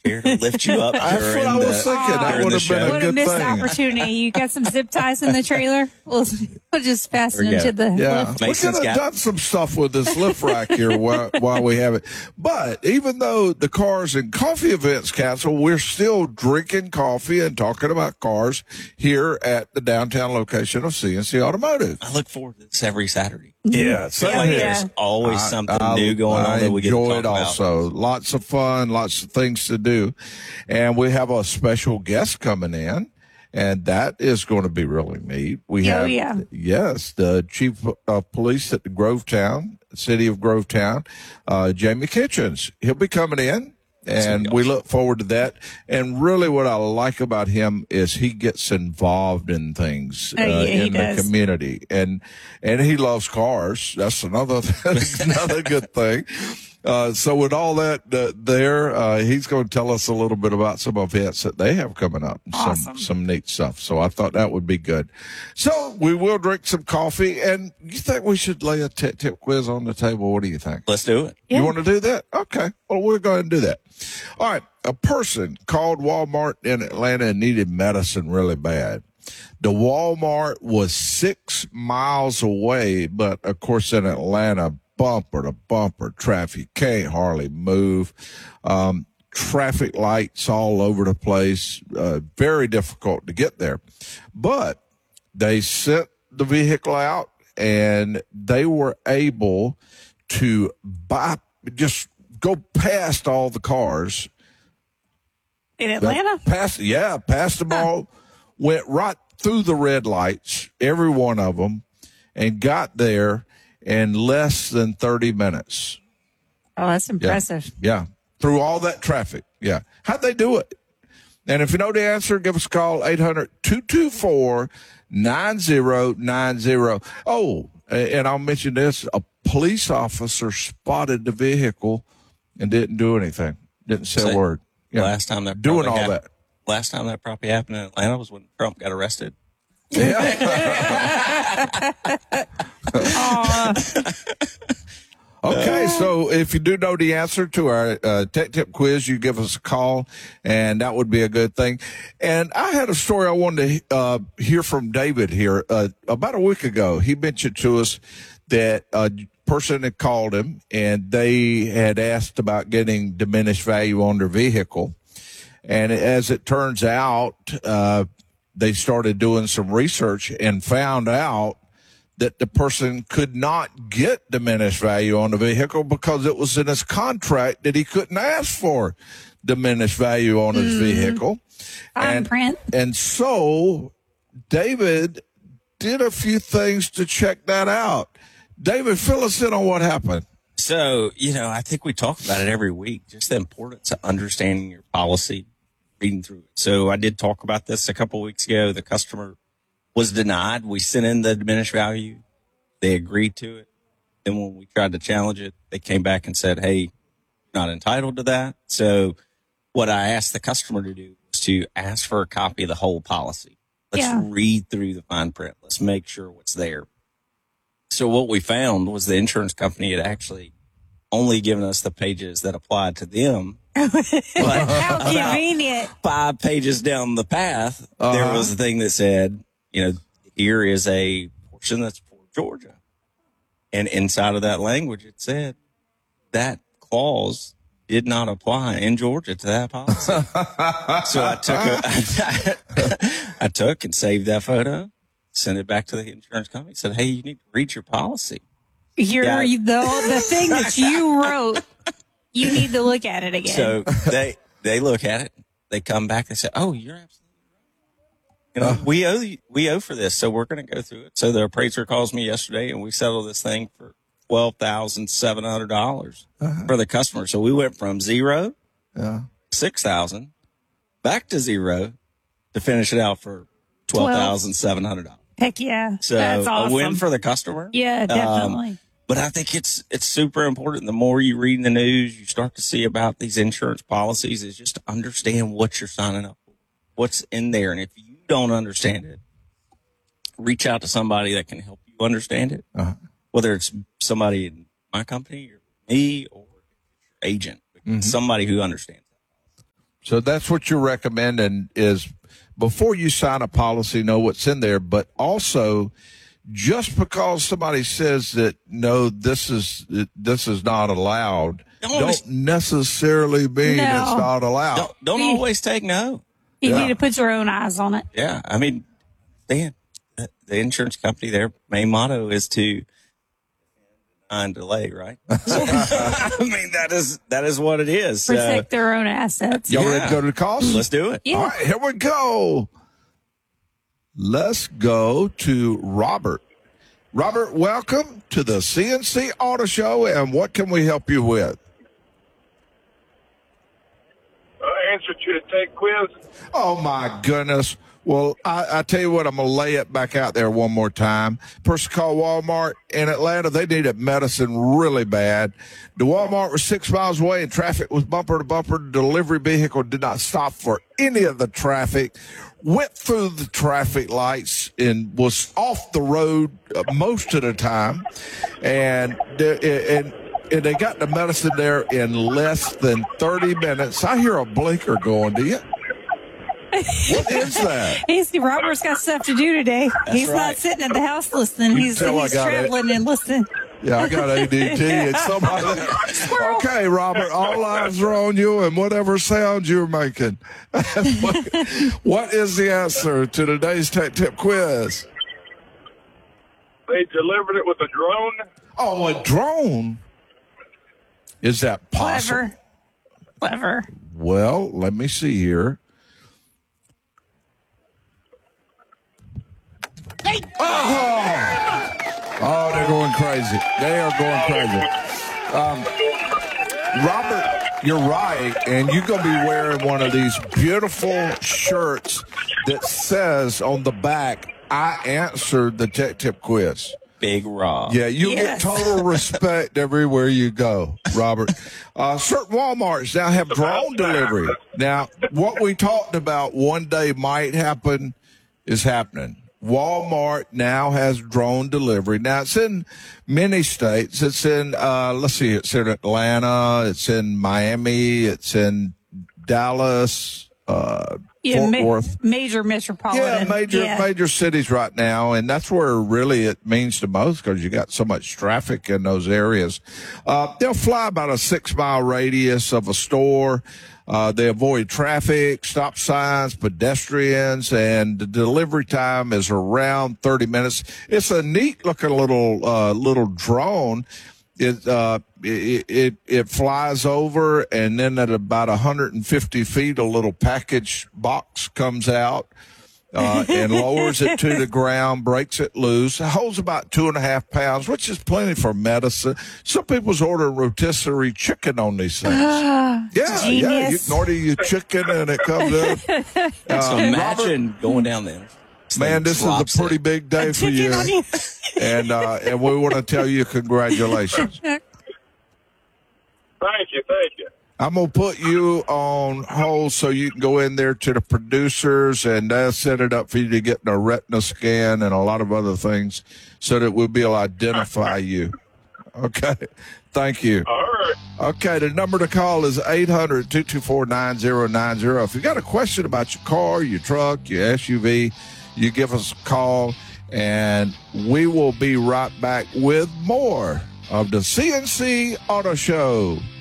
chair to lift you up. That's what I was thinking. That would have been a What a good missed thing. opportunity. You got some zip ties in the trailer? We'll just fasten them to the lift. We could have done some stuff with this lift rack here while we have it. But even though the cars and coffee events canceled, we're still drinking coffee and talking about cars here at the downtown location of CNC Automotive. I look forward to this every Saturday. Yeah, I feel like there's always something new going on that we get to talk enjoy it about. also. Lots of fun, lots of things to do. And we have a special guest coming in, and that is going to be really neat. We have, yes, the chief of police at the Grovetown, city of Grovetown, Jamie Kitchens. He'll be coming in. And we look forward to that. And really what I like about him is he gets involved in things in the community. And he loves cars. That's another good thing. So with all that he's going to tell us a little bit about some events that they have coming up. Awesome. Some neat stuff. So I thought that would be good. So we will drink some coffee. And you think we should lay a tip quiz on the table? What do you think? Let's do it. You want to do that? Okay. Well, we'll go ahead and do that. All right. A person called Walmart in Atlanta and needed medicine really bad. The Walmart was 6 miles away, but of course in Atlanta, bumper to bumper traffic, can't hardly move. Traffic lights all over the place, very difficult to get there. But they sent the vehicle out and they were able to go past all the cars. In Atlanta? Past them all, went right through the red lights, every one of them, and got there in less than 30 minutes. Oh, that's impressive. Yeah. Through all that traffic. Yeah. How'd they do it? And if you know the answer, give us a call, 800-224-9090. Oh, and I'll mention this. A police officer spotted the vehicle and didn't do anything. Didn't say a word. Yeah. Last time that probably happened in Atlanta was when Trump got arrested. Okay, so if you do know the answer to our tech tip quiz, you give us a call, and that would be a good thing. And I had a story I wanted to hear from David here. About a week ago, he mentioned to us that a person had called him, and they had asked about getting diminished value on their vehicle. And as it turns out, they started doing some research and found out that the person could not get diminished value on the vehicle because it was in his contract that he couldn't ask for diminished value on his vehicle. And so David did a few things to check that out. David, fill us in on what happened. So, I think we talk about it every week, just the importance of understanding your policy, reading through it. So I did talk about this a couple of weeks ago. The customer was denied. We sent in the diminished value. They agreed to it. Then when we tried to challenge it, they came back and said, hey, you're not entitled to that. So what I asked the customer to do was to ask for a copy of the whole policy. Let's read through the fine print. Let's make sure what's there. So what we found was the insurance company had actually only given us the pages that applied to them. But how convenient. 5 pages down the path, there was a thing that said, here is a portion that's for Georgia. And inside of that language, it said that clause did not apply in Georgia to that policy. So I took and saved that photo, sent it back to the insurance company, said, hey, you need to read your policy. The thing that you wrote, you need to look at it again. So they look at it, they come back, they say, oh, you're absolutely right. We owe for this, so we're going to go through it. So the appraiser calls me yesterday, and we settled this thing for $12,700 for the customer. So we went from zero, $6,000, back to zero to finish it out for $12,700. Heck yeah. So that's awesome. A win for the customer. Yeah, definitely. But I think it's super important. The more you read in the news, you start to see about these insurance policies, is just to understand what you're signing up for, what's in there. And if you don't understand it, reach out to somebody that can help you understand it, whether it's somebody in my company or me or your agent, somebody who understands that. So that's what you're recommending is before you sign a policy, know what's in there, but also just because somebody says that, no, this is not allowed, don't necessarily mean No. it's not allowed. Don't always take no. You need to put your own eyes on it. Yeah. I mean, Dan, the insurance company, their main motto is to and delay, right? I mean, that is what it is. Protect their own assets. Y'all ready to go to the calls? Let's do it. Yeah. All right, here we go. Let's go to Robert. Robert, welcome to the CNC Auto Show, and what can we help you with? Answer to the tech quiz. Oh, my goodness. Well, I tell you what, I'm going to lay it back out there one more time. Person called Walmart in Atlanta. They needed medicine really bad. The Walmart was 6 miles away and traffic was bumper to bumper. The delivery vehicle did not stop for any of the traffic, went through the traffic lights and was off the road most of the time. And they got the medicine there in less than 30 minutes. I hear a blinker going, do you? What is that? Robert's got stuff to do today. He's right. not sitting at the house listening. He's tell I got traveling and listening. Yeah, I got ADT. It's somebody. Okay, Robert, all eyes are on you and whatever sound you're making. What is the answer to today's Tech Tip quiz? They delivered it with a drone. Oh, a drone? Is that possible? Clever. Well, let me see here. Oh, they're going crazy. They are going crazy. Robert, you're right, and you're going to be wearing one of these beautiful shirts that says on the back, I answered the Tech Tip quiz. Big Rob. Yeah, you Yes. get total respect everywhere you go, Robert. Certain Walmarts now have drone delivery. Now, what we talked about one day might happen is happening. Walmart now has drone delivery. Now, it's in many states. It's in, it's in Atlanta, it's in Miami, it's in Dallas, Fort Worth. Major metropolitan. Yeah, major cities right now, and that's where really it means the most because you got so much traffic in those areas. They'll fly about a 6 mile radius of a store. They avoid traffic, stop signs, pedestrians, and the delivery time is around 30 minutes. It's a neat looking little drone. It flies over, and then at about 150 feet, a little package box comes out and lowers it to the ground, breaks it loose. It holds about 2.5 pounds, which is plenty for medicine. Some people's ordering rotisserie chicken on these things. Yeah, you can order your chicken and it comes up. So imagine going down there. Man, this is a pretty big day for you. And we want to tell you congratulations. Thank you. I'm going to put you on hold so you can go in there to the producers and they'll set it up for you to get a retina scan and a lot of other things so that we'll be able to identify you. Okay. Thank you. All right. Okay, the number to call is 800-224-9090. If you got a question about your car, your truck, your SUV, you give us a call, and we will be right back with more of the CNC Auto Show.